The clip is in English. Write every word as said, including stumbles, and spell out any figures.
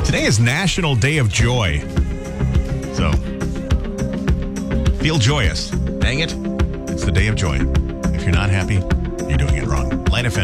Today is National Day of Joy. So, feel joyous. Dang it. It's the day of joy. If you're not happy, you're doing it wrong. Light F M.